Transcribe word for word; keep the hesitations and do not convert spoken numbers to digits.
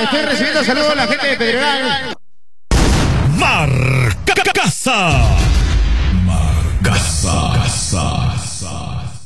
estoy recibiendo saludos a la gente de Pedregal. Marca Casa.